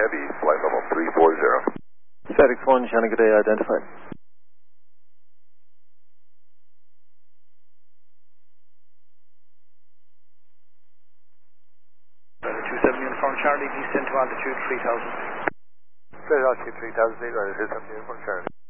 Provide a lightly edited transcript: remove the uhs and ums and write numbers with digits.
Heavy, flight level 340. FedEx 1, Shannon, good day, identified. 27 Uniform Charlie, descend to altitude 3000. Clear altitude 3000 feet, right, it is up to Uniform Charlie.